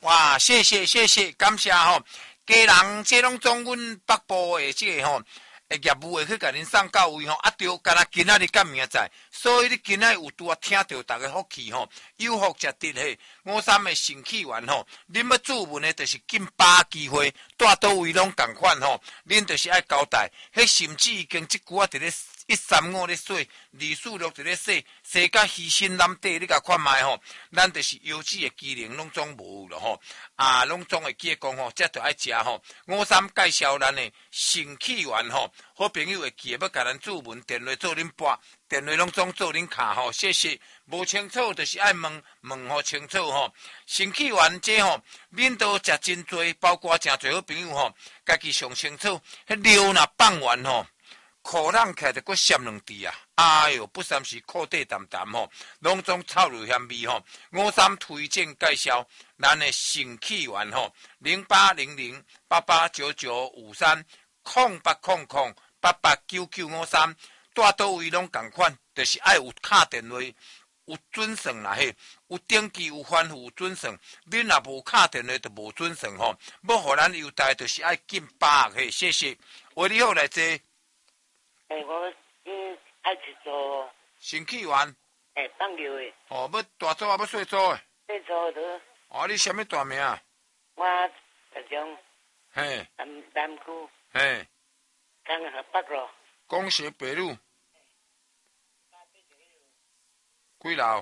哇，谢谢，感谢吼。家人这拢总阮北部的这个吼，业务会去甲恁送到位吼，啊对，干那今仔日甲明仔，所以你今仔有拄啊听到大家福气吼，有福才得嘿。53的新起源吼，恁要注文的，就是紧把握机会，带倒位拢共款吼，恁就是爱交代。迄甚至已经即句仔伫咧135咧说，246伫咧说，说甲牺牲南底，你甲看卖吼，咱就是优质的机能拢总无有了吼，拢总会记讲吼，则着爱食吼。53介绍咱的新起源吼，好朋友会记要甲咱注文，电话做恁拨，电话拢总做恁卡吼，谢谢。无清楚就是爱问吼清楚吼。新起源这吼，恁都食真多，包括诚侪好朋友吼，家己上清楚。迄料若放完吼。裤冷起来就搁闪两滴啊！哎哟，不三时裤底淡淡吼，拢总臭油香味吼。53推荐介绍咱的新起源吼，0800889953，0800889953，带倒位拢共款，就是爱有敲电话，有准算啦嘿，有登记有反复有准算，恁若无敲电话就无准算吼。要互咱优待就是爱紧把握嘿，谢谢。喂，你好来坐。 我爱去做新起源。 放牛的。 哦，要大组啊，要细组的。 细组的。 哦，你什么大名啊？ 我台中。 嘿。 南区。 嘿。 江河北路。 公学北路。几楼？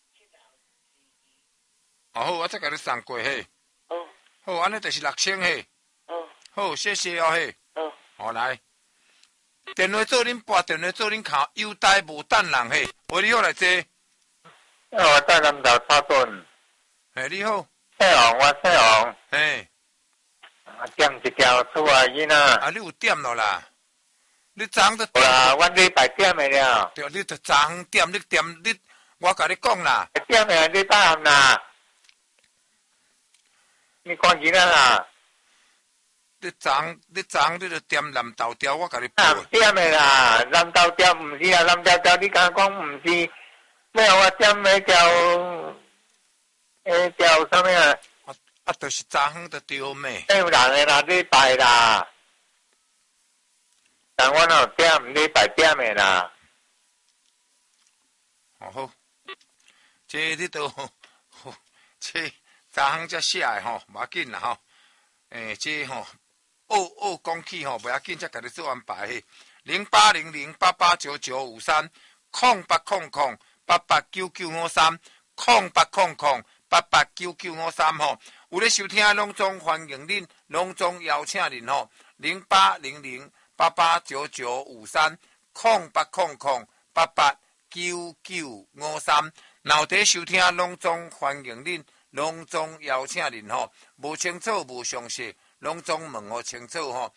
哦好，我再甲你送过嘿。 好。 好，安尼就是6000嘿。 好。 好，谢谢哦嘿。 好。 好来。电话做恁拨，电话做恁敲，优待无等人嘿。喂，你好来坐。 我在南投沙屯。 嘿，你好。 细王，我细王。 嘿。 点一条出来囡仔。 啊，你有点咯啦？你昨昏都。 有啦，我礼拜点的了。 对，你昨昏点，你点你，我甲你讲啦。 点的你答案啦。你看囡仔啦。 你昨昏你就点南豆条，我甲你报。 点的啦，南豆条唔是啊，南豆条你敢讲唔是？咩我点迄条什么啊？ 就是昨昏就对咩？ 有人的啦，礼拜啦。但我有点礼拜点的啦。 哦好，这你都，这昨昏才写的吼，无要紧啦吼。这吼。讲起吼，袂要紧，才甲你做安排嘿。0800889953，0800889953吼。有咧收听拢总欢迎恁，拢总邀请恁吼。0800889953，0800889953。若有伫收听拢总欢迎恁，拢总邀请恁吼。无清楚无详细。拢总问好清楚吼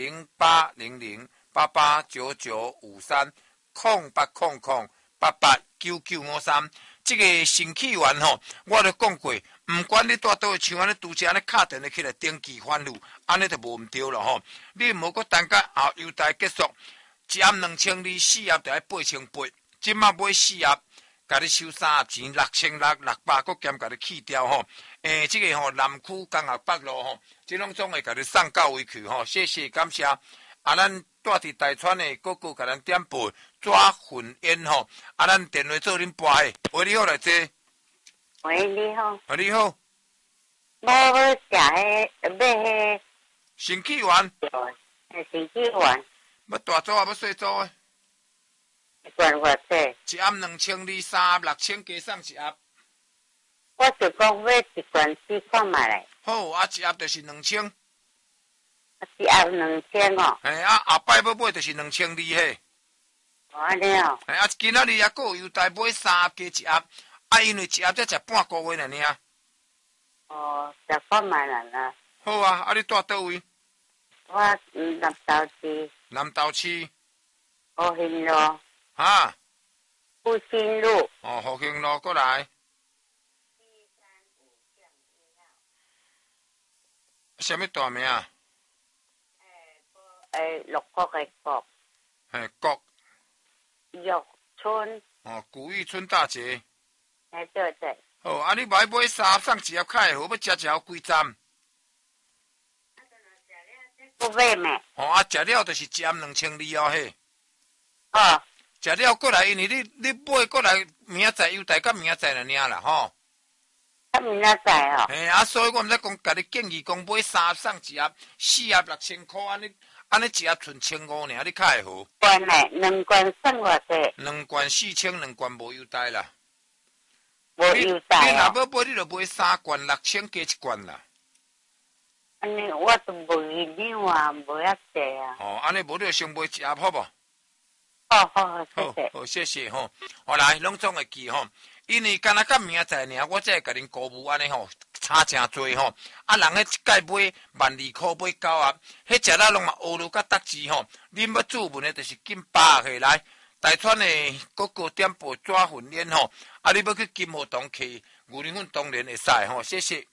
，0800889953，0800889953，这个新起源吼，我都讲过，唔管你带倒位，像安尼拄则安尼敲电话起来登记反复，安尼就无毋对了吼。你无搁等甲后优待结束，一盒2200，四盒就要8800，即马买4盒。甲你收3盒钱，6600，搁兼甲你去掉吼。这个吼南区江河北路吼，这拢总会甲你送到位去吼。谢谢感谢。咱住伫大川的哥哥甲咱点播抓混烟吼。咱电话做恁拨嘿。喂，你好来坐。 喂，你好。 你好。 我要食买新起源。 新起源。 要大组啊，要细组的。 管我这。 一盒2200，3盒6000，加送1盒。 我就讲要一罐试看卖咧。 好，一盒就是2000。 一盒2000哦。 后摆要买就是2200嘿。 安尼哦。 今仔日也阁有优待，买3盒加1盒，因为1盒才食半个月尔。 哦，食看卖啦。 好啊，你住倒位？ 我南投市。 南投市。 福兴路。 哈。 福兴路。 哦，福兴路过来。什么大名啊？ 六国的国。 国。 玉村。 古玉村大姐。 对对。 哦，啊，你买3送1盒较会好，要食一盒几站？ 不买咩？ 哦，啊，食了就是占2200哦，嘿。 哦， 食了过来，因为你买过来，明仔载优待到明仔载了尔啦，吼。 他明仔载哦。 嘿，啊，所以我毋知讲，甲你建议讲买3送1盒，4盒6000块，安尼一盒剩1500尔，你较会好。 罐诶，2罐算偌济 ？2罐4000，2罐无优待啦。 无优待你哦。 若要买，你就买3罐6000加1罐啦。 安尼我都无预量啊，无遐济啊。 哦，安尼无你就先买1盒好无？ 好好，谢谢。 好，谢谢吼。好来，拢总会记吼。因为干那到明仔载尔，我才会甲恁鼓舞安尼吼，差诚多吼。啊，人迄一届买12块买9盒，迄食了拢嘛乌噜甲达志吼。恁要注文的，就是紧把下来。大川的各个店铺抓训练吼，啊，你要去金河堂去牛奶粉当然会使吼，谢谢。